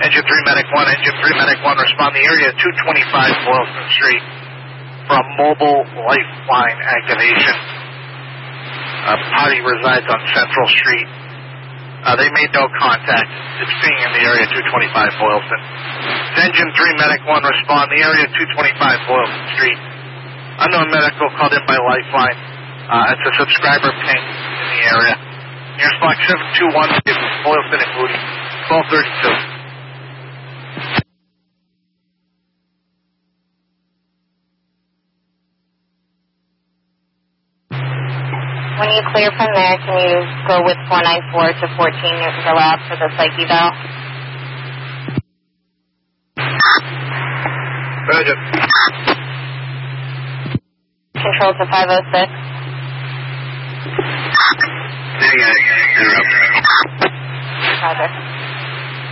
Engine 3 Medic 1, Engine 3 Medic 1, respond the area 225 Boylston Street from mobile lifeline activation. Party resides on Central Street. They made no contact. It's being in the area 225 Boylston. Engine 3 Medic 1, respond the area 225 Boylston Street. Unknown medical called in by lifeline. It's a subscriber ping in the area. Nearest block 721, Boylston and Moody, 1232. When you clear from there, can you go with 494 to 14 Newton per lap for the psych eval? Roger. Control to 506. Yeah. Roger.